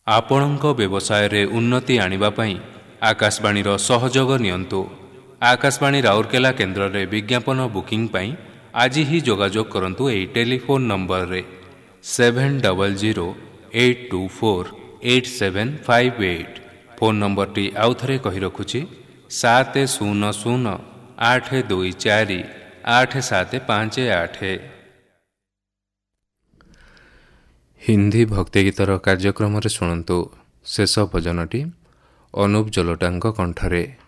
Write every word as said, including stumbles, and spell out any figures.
ଆପଣଙ୍କ ବ୍ୟବସାୟରେ ଉନ୍ନତି ଆଣିବା ପାଇଁ ଆକାଶବାଣୀର ସହଯୋଗ ନିଅନ୍ତୁ। ଆକାଶବାଣୀ ରାଉରକେଲା କେନ୍ଦ୍ରରେ ବିଜ୍ଞାପନ ବୁକିଂ ପାଇଁ ଆଜି ହିଁ ଯୋଗାଯୋଗ କରନ୍ତୁ। ଏହି ଟେଲିଫୋନ୍ ନମ୍ବରରେ seven double zero eight two four eight seven five eight. Phone ନମ୍ବରଟି ଆଉଥରେ କହି ରଖୁଛି ସାତ ଶୂନ ଶୂନ ଆଠ ଦୁଇ ଚାରି ଆଠ ସାତ ପାଞ୍ଚ ଆଠ। ହିନ୍ଦୀ ଭକ୍ତିଗୀତର କାର୍ଯ୍ୟକ୍ରମରେ ଶୁଣନ୍ତୁ ଶେଷ ଭଜନଟି ଅନୁପ ଜଲୋଟାଙ୍କ କଣ୍ଠରେ।